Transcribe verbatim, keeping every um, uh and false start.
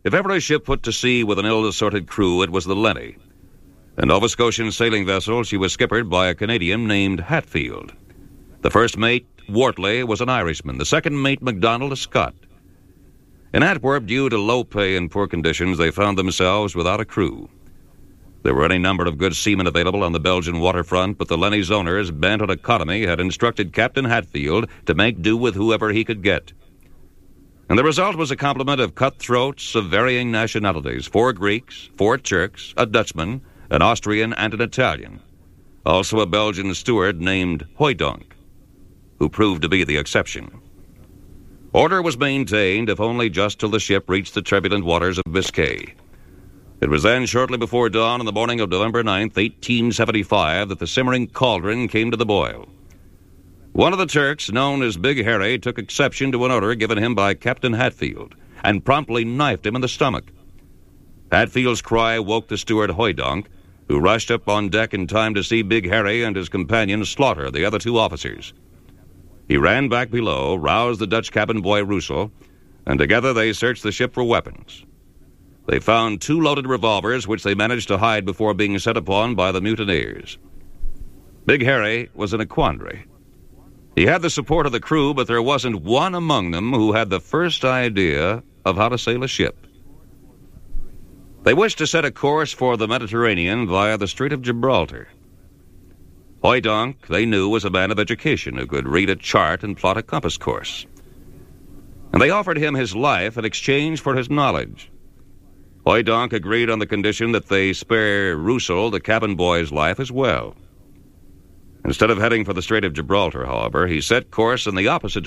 If ever a ship put to sea with an ill-assorted crew, it was the Lenny. A Nova Scotian sailing vessel, she was skippered by a Canadian named Hatfield. The first mate, Wortley, was an Irishman. The second mate, MacDonald, a Scot. In Antwerp, due to low pay and poor conditions, they found themselves without a crew. There were any number of good seamen available on the Belgian waterfront, but the Lenny's owners, bent on economy, had instructed Captain Hatfield to make do with whoever he could get. And the result was a complement of cutthroats of varying nationalities, four Greeks, four Turks, a Dutchman, an Austrian, and an Italian. Also a Belgian steward named Hoydonk, who proved to be the exception. Order was maintained, if only just till the ship reached the turbulent waters of Biscay. It was then, shortly before dawn on the morning of November ninth, eighteen seventy-five, that the simmering cauldron came to the boil. One of the Turks, known as Big Harry, took exception to an order given him by Captain Hatfield and promptly knifed him in the stomach. Hatfield's cry woke the steward Hoydonk, who rushed up on deck in time to see Big Harry and his companion slaughter the other two officers. He ran back below, roused the Dutch cabin boy Russell, and together they searched the ship for weapons. They found two loaded revolvers, which they managed to hide before being set upon by the mutineers. Big Harry was in a quandary. He had the support of the crew, but there wasn't one among them who had the first idea of how to sail a ship. They wished to set a course for the Mediterranean via the Strait of Gibraltar. Hoydonk, they knew, was a man of education who could read a chart and plot a compass course. And they offered him his life in exchange for his knowledge. Hoydonk agreed on the condition that they spare Russell, the cabin boy's life, as well. Instead of heading for the Strait of Gibraltar, however, he set course in the opposite